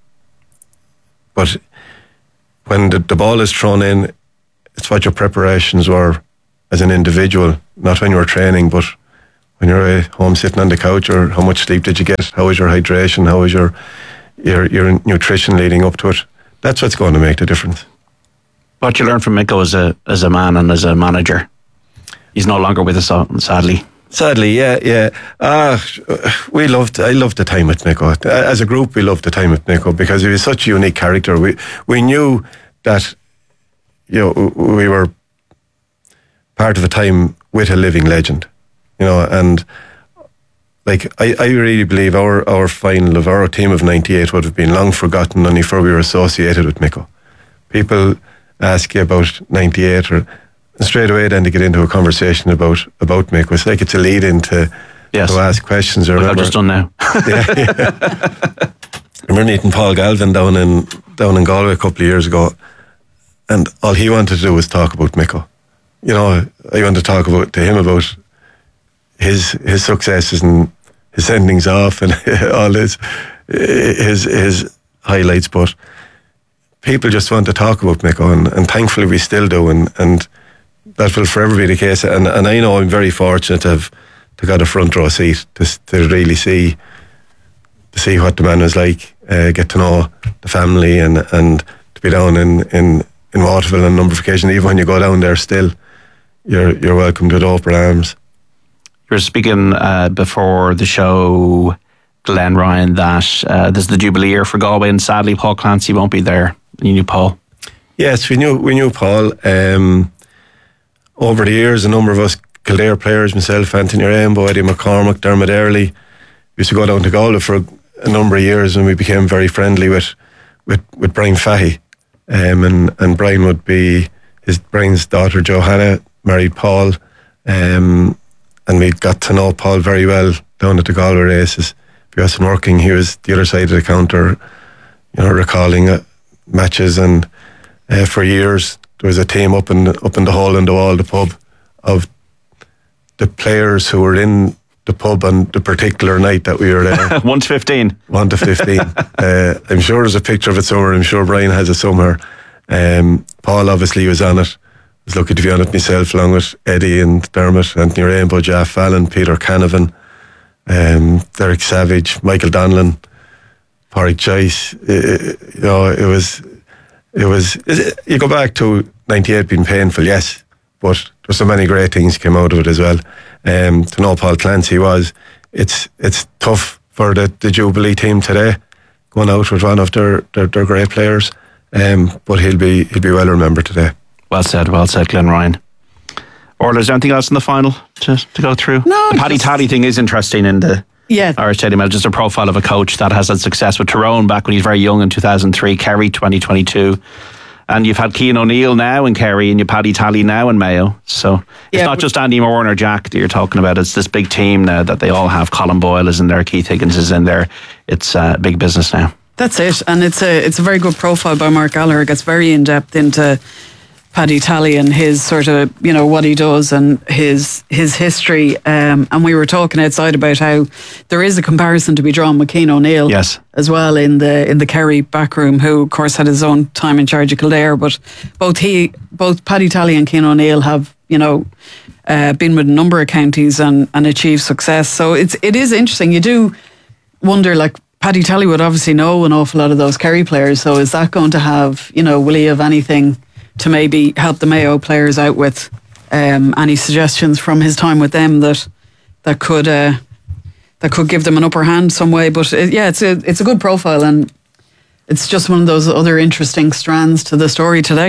but when the, the ball is thrown in, it's what your preparations were as an individual, not when you were training, but when you're at home sitting on the couch, or how much sleep did you get? How was your hydration? How was your your your nutrition leading up to it? That's what's going to make the difference. What you learned from Micko as a as a man and as a manager? He's no longer with us, sadly. Sadly, yeah, yeah. Uh, we loved. I loved the time with Micko. As a group, we loved the time with Micko because he was such a unique character. We we knew that, you know, we were part of a time with a living legend, you know, and like I, I really believe our our final of our team of ninety-eight would have been long forgotten only for we were associated with Micko. People ask you about ninety-eight, or straight away then to get into a conversation about about Mick. It's like it's a lead into yes. to ask questions. I like remember, I've just done now. yeah, yeah. I remember meeting Paul Galvin down in down in Galway a couple of years ago, and all he wanted to do was talk about Micko. You know, I wanted to talk about to him about his his successes and his sendings off and all his his his highlights, but people just want to talk about Micko, and, and thankfully we still do, and, and that will forever be the case. And, and I know I'm very fortunate to have to got a front row seat to to really see to see what the man was like, uh, get to know the family, and, and to be down in, in, in Waterville on a number of occasions. Even when you go down there, still you're you're welcomed with open arms. You were speaking uh, before the show, Glenn Ryan, that uh, there's the Jubilee year for Galway, and sadly Paul Clancy won't be there. You knew Paul? Yes, we knew we knew Paul. Um, over the years, a number of us Kildare players, myself, Anthony Rainbow, Eddie McCormick, Dermot Early, used to go down to Galway for a, a number of years, and we became very friendly with with, with Brian Fahy. Um, and, and Brian would be his Brian's daughter Johanna married Paul, um, and we got to know Paul very well down at the Galway races. If he wasn't working, he was the other side of the counter, you know, recalling uh, matches. And uh, for years there was a team up in up in the hole in the wall, the pub, of the players who were in the pub on the particular night that we were there. one to fifteen. one to fifteen. uh, I'm sure there's a picture of it somewhere. I'm sure Brian has it somewhere. Um, Paul obviously was on it. I was lucky to be on it myself, along with Eddie and Dermot, Anthony Rainbow, Jeff Fallon, Peter Canavan, um, Derek Savage, Michael Donlan, Pádraig Joyce. It, you know, it was, it was. It, you go back to ninety-eight being painful, yes, but there's so many great things came out of it as well. Um, to know Paul Clancy was, it's it's tough for the, the Jubilee team today, going out with one of their their, their great players. Um, but he'll be he'll be well remembered today. Well said, well said, Glenn Ryan. Orla, is there anything else in the final to, to go through? No. The Paddy Tally thing is interesting in the yeah. Irish Stadium. Just a profile of a coach that has had success with Tyrone back when he was very young in two thousand three, Kerry twenty twenty-two. And you've had Cian O'Neill now in Kerry, and you've Paddy Tally now in Mayo. So it's Yeah, not but- just Andy Moore or Jack that you're talking about. It's this big team now that they all have. Colin Boyle is in there, Keith Higgins is in there. It's uh, big business now. That's it, and it's a it's a very good profile by Mark Gallagher. It gets very in depth into Paddy Tally and his sort of, you know, what he does and his his history. Um, and we were talking outside about how there is a comparison to be drawn with Cian O'Neill, Yes. as well in the in the Kerry backroom, who of course had his own time in charge of Kildare. But both he, both Paddy Tally and Cian O'Neill have, you know, uh, been with a number of counties and and achieved success. So it's it is interesting. You do wonder, like, Paddy Tally would obviously know an awful lot of those Kerry players. So is that going to have, you know, will he have anything to maybe help the Mayo players out with? Um, any suggestions from his time with them that that could uh, that could give them an upper hand some way? But it, yeah, it's a it's a good profile, and it's just one of those other interesting strands to the story today.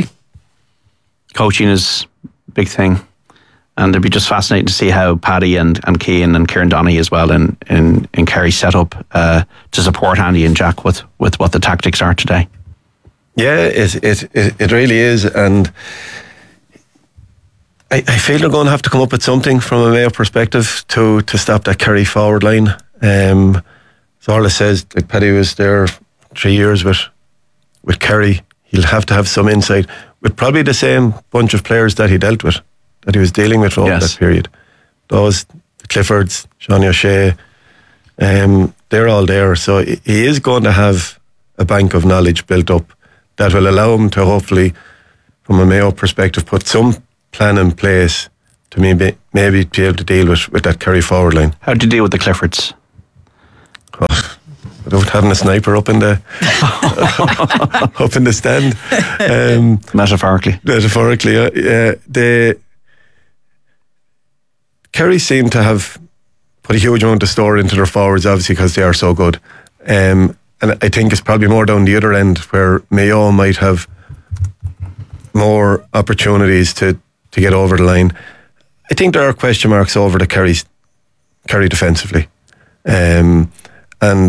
Coaching is a big thing. And it'd be just fascinating to see how Paddy and, and Cian and Kieran Donaghy as well in, in, in Kerry set up uh, to support Andy and Jack with, with what the tactics are today. Yeah, it it it, it really is, and I, I feel they're going to have to come up with something from a Mayo perspective to to stop that Kerry forward line. Um, as Orla says, like, Paddy was there three years with with Kerry. He'll have to have some insight. with probably the same bunch of players that he dealt with, that he was dealing with over Yes. that period. Those, the Cliffords, Johnny O'Shea, um, they're all there. So he he is going to have a bank of knowledge built up that will allow him to hopefully, from a Mayo perspective, put some plan in place to maybe maybe be able to deal with, with that carry forward line. How do you deal with the Cliffords? Oh, without having a sniper up in the up in the stand. Um, metaphorically. Metaphorically, uh, yeah. The Kerry seem to have put a huge amount of store into their forwards, obviously, because they are so good. Um, and I think it's probably more down the other end where Mayo might have more opportunities to, to get over the line. I think there are question marks over the Kerry's, Kerry defensively. Um, and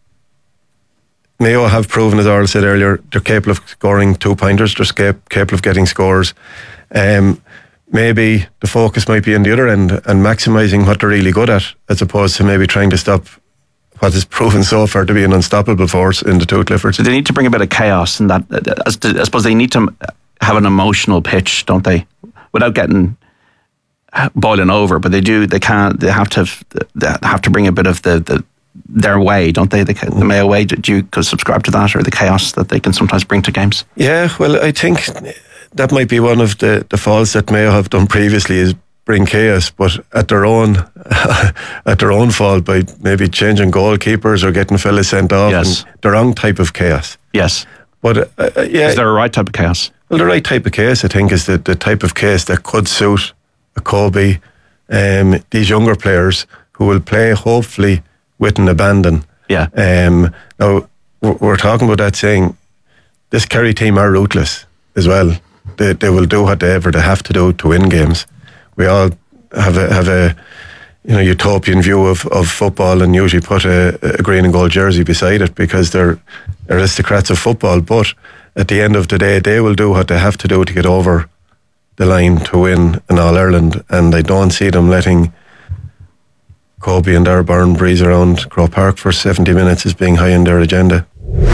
Mayo have proven, as Arl said earlier, they're capable of scoring two-pointers, they're cap- capable of getting scores. Um, maybe the focus might be on the other end and maximising what they're really good at, as opposed to maybe trying to stop what is proven so far to be an unstoppable force in the two Cliffords. So they need to bring a bit of chaos in that. I suppose they need to have an emotional pitch, don't they? Without getting boiling over, but they do. They can't. They have to. They have to bring a bit of the, the their way, don't they? The, the Mayo way. Do you subscribe to that, or the chaos that they can sometimes bring to games? Yeah, well, I think that might be one of the, the faults that Mayo have done previously, is bring chaos, but at their own at their own fault, by maybe changing goalkeepers or getting fellas sent off. Yes. And the wrong type of chaos. Yes. But uh, yeah, is there a right type of chaos? Well, the right type of chaos, I think, is the, the type of chaos that could suit a Kobe, um, these younger players who will play hopefully with an abandon. Yeah. Um, now we're, we're talking about that, saying this Kerry team are ruthless as well. They they will do whatever they have to do to win games. We all have a have a you know utopian view of, of football and usually put a, a green and gold jersey beside it because they're aristocrats of football. But at the end of the day, they will do what they have to do to get over the line to win an All-Ireland, and I don't see them letting Kobe and Darburn breeze around Croke Park for seventy minutes as being high on their agenda.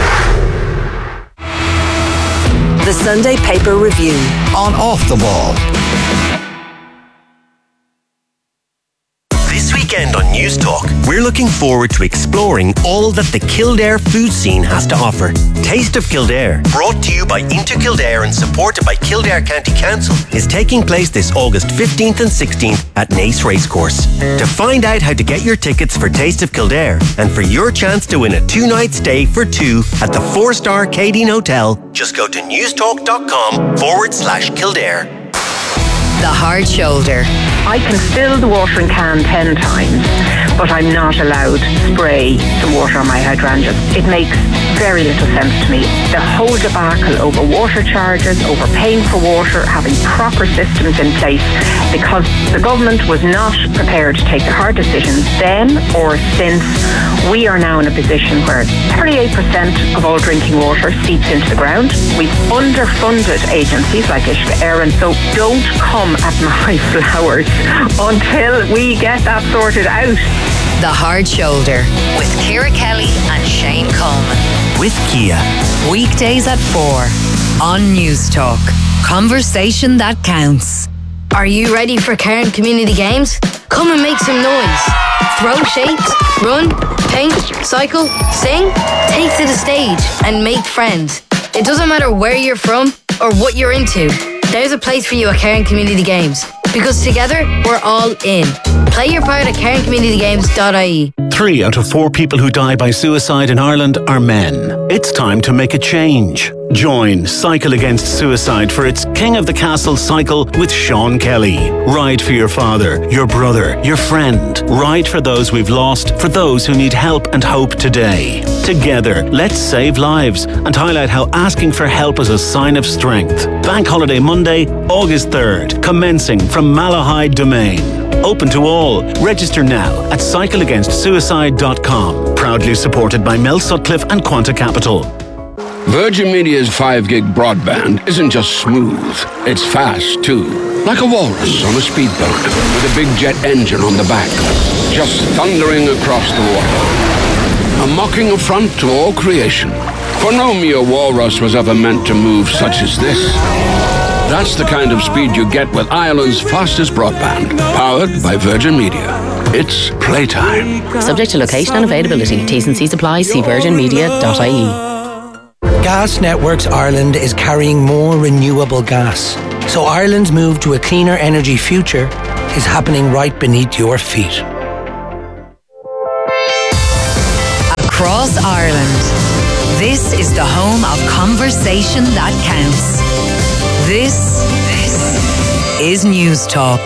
The Sunday Paper Review on Off the Ball. This weekend on News Talk, we're looking forward to exploring all that the Kildare food scene has to offer. Taste of Kildare, brought to you by Into Kildare and supported by Kildare County Council, is taking place this August fifteenth and sixteenth at Naas Racecourse. To find out how to get your tickets for Taste of Kildare and for your chance to win a two-night stay for two at the four-star Cadine Hotel, just go to newstalk.com forward slash Kildare. The Hard Shoulder. I can fill the watering can ten times, but I'm not allowed to spray the water on my hydrangeas. It makes very little sense to me. The whole debacle over water charges, over paying for water, having proper systems in place, because the government was not prepared to take the hard decisions then or since. We are now in a position where thirty-eight percent of all drinking water seeps into the ground. We've underfunded agencies like Ishka Éireann, so don't come at my flowers until we get that sorted out. The Hard Shoulder with Ciara Kelly and Shane Coleman. With Kia. Weekdays at four on News Talk. Conversation that counts. Are you ready for Cairn Community Games? Come and make some noise. Throw shapes, run, paint, cycle, sing. Take to the stage and make friends. It doesn't matter where you're from or what you're into. There's a place for you at Cairn Community Games, because together we're all in. Play your part at cairn community games dot I E. Three out of four people who die by suicide in Ireland are men. It's time to make a change. Join Cycle Against Suicide for its King of the Castle cycle with Sean Kelly. Ride for your father, your brother, your friend. Ride for those we've lost, for those who need help and hope today. Together, let's save lives and highlight how asking for help is a sign of strength. Bank Holiday Monday, August third, commencing from Malahide Domain. Open to all. Register now at cycle against suicide dot com. Proudly supported by Mel Sutcliffe and Quanta Capital. Virgin Media's five gig broadband isn't just smooth, it's fast too. Like a walrus on a speedboat with a big jet engine on the back, just thundering across the water. A mocking affront to all creation. For no mere walrus was ever meant to move such as this. That's the kind of speed you get with Ireland's fastest broadband, powered by Virgin Media. It's playtime. Subject to location and availability. T's and C's apply. See virgin media dot I E. Gas Networks Ireland is carrying more renewable gas. So Ireland's move to a cleaner energy future is happening right beneath your feet. Across Ireland, this is the home of conversation that counts. This, this is News Talk.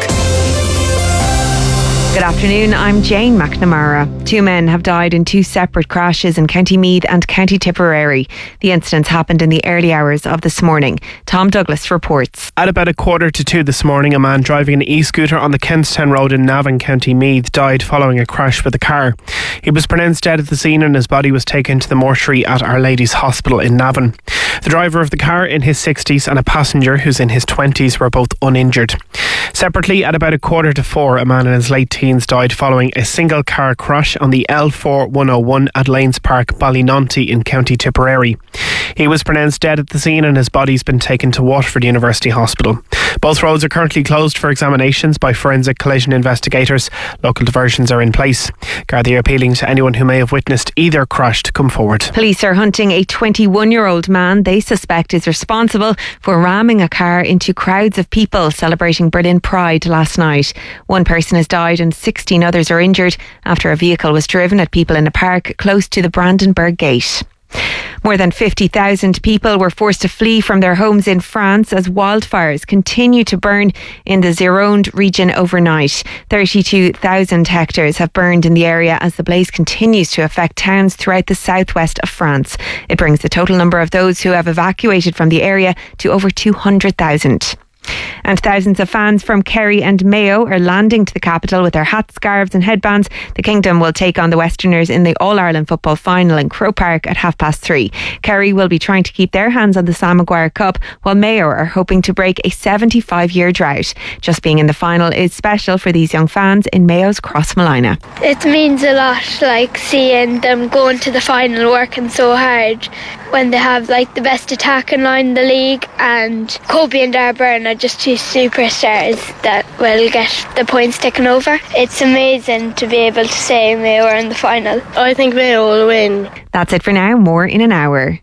Good afternoon, I'm Jane McNamara. Two men have died in two separate crashes in County Meath and County Tipperary. The incidents happened in the early hours of this morning. Tom Douglas reports. At about a quarter to two this morning, a man driving an e-scooter on the Kentstown Road in Navan, County Meath, died following a crash with a car. He was pronounced dead at the scene and his body was taken to the mortuary at Our Lady's Hospital in Navan. The driver of the car, in his sixties, and a passenger who's in his twenties were both uninjured. Separately, at about a quarter to four, a man in his late teens died following a single car crash on the L four one oh one at Lanes Park, Ballynonty in County Tipperary. He was pronounced dead at the scene and his body's been taken to Waterford University Hospital. Both roads are currently closed for examinations by forensic collision investigators. Local diversions are in place. Gardaí are appealing to anyone who may have witnessed either crash to come forward. Police are hunting a twenty-one-year-old man they suspect is responsible for ramming a car into crowds of people celebrating Berlin Pride last night. One person has died and sixteen others are injured after a vehicle was driven at people in a park close to the Brandenburg Gate. More than fifty thousand people were forced to flee from their homes in France as wildfires continue to burn in the Gironde region overnight. thirty-two thousand hectares have burned in the area as the blaze continues to affect towns throughout the southwest of France. It brings the total number of those who have evacuated from the area to over two hundred thousand. And thousands of fans from Kerry and Mayo are landing to the capital with their hats, scarves and headbands. The Kingdom will take on the Westerners in the All-Ireland football final in Croke Park at half past three. Kerry will be trying to keep their hands on the Sam Maguire Cup, while Mayo are hoping to break a seventy-five-year drought. Just being in the final is special for these young fans in Mayo's Crossmolina. It means a lot, like seeing them going to the final working so hard when they have like the best attacking line in the league, and Kobe and Darburn are just two superstars that will get the points taken over. It's amazing to be able to say Mayo are in the final. I think Mayo will win. That's it for now. More in an hour.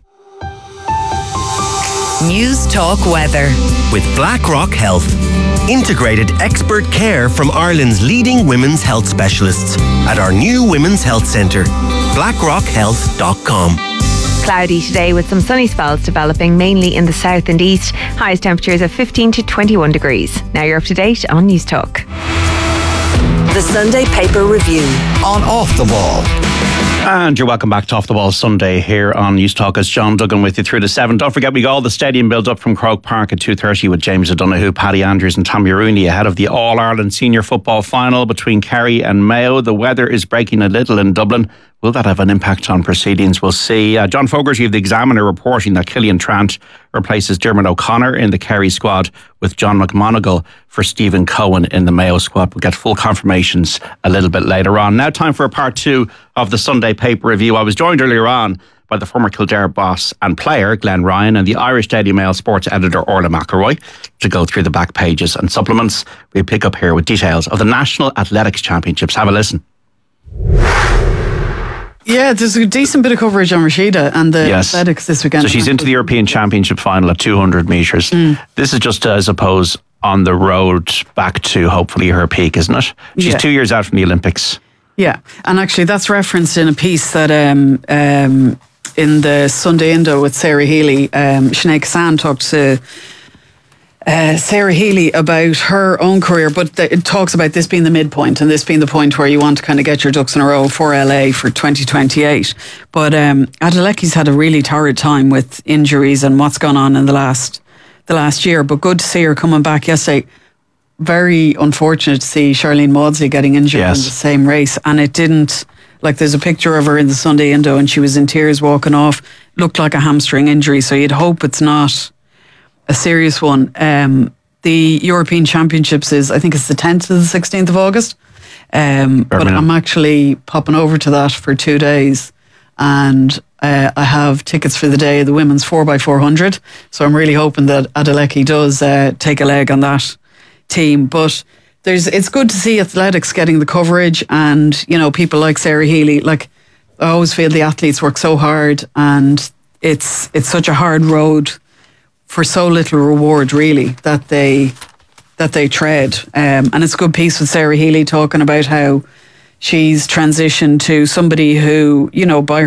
News Talk weather. With BlackRock Health. Integrated expert care from Ireland's leading women's health specialists at our new Women's Health Centre. blackrock health dot com. Cloudy today with some sunny spells developing mainly in the south and east. Highest temperatures of fifteen to twenty-one degrees. Now you're up to date on News Talk. The Sunday Paper Review. On Off the Ball. And you're welcome back to Off the Ball Sunday here on News Talk. As John Duggan with you through the seven. Don't forget, we got all the stadium build up from Croke Park at two thirty with James O'Donoghue, Paddy Andrews and Tommy Rooney ahead of the All-Ireland Senior Football Final between Kerry and Mayo. The weather is breaking a little in Dublin. Will that have an impact on proceedings? We'll see. Uh, John Fogarty of the Examiner reporting that Killian Trant replaces Dermot O'Connor in the Kerry squad with John McMonagle for Stephen Cohen in the Mayo squad. We'll get full confirmations a little bit later on. Now time for a part two of the Sunday Paper Review. I was joined earlier on by the former Kildare boss and player Glenn Ryan and the Irish Daily Mail sports editor Orla McElroy to go through the back pages and supplements. We pick up here with details of the National Athletics Championships. Have a listen. Yeah, there's a decent bit of coverage on Rashida and the yes. athletics this weekend. So she's into the European Championship final at two hundred metres. Mm. This is just, uh, I suppose, on the road back to hopefully her peak, isn't it? She's yeah. two years out from the Olympics. Yeah, and actually that's referenced in a piece that um, um, in the Sunday Indo with Sarah Healy, um, Sinead Kassan talked to Uh, Sarah Healy about her own career, but th- it talks about this being the midpoint and this being the point where you want to kind of get your ducks in a row for L A for twenty twenty-eight. But um, Adeleki's had a really torrid time with injuries and what's gone on in the last the last year. But good to see her coming back yesterday. Very unfortunate to see Charlene Maudsley getting injured yes. in the same race, and it didn't. Like, there's a picture of her in the Sunday Indo, and she was in tears walking off. Looked like a hamstring injury, so you'd hope it's not a serious one. Um, the European Championships is, I think it's the tenth to the sixteenth of August. Um, but I'm actually popping over to that for two days. And Uh, I have tickets for the day of the women's four by four hundred. So I'm really hoping that Adeleke does uh, take a leg on that team. But there's it's good to see athletics getting the coverage, and, you know, people like Sarah Healy. Like, I always feel the athletes work so hard, and it's it's such a hard road for so little reward, really, that they that they tread. Um, and it's a good piece with Sarah Healy talking about how she's transitioned to somebody who, you know, by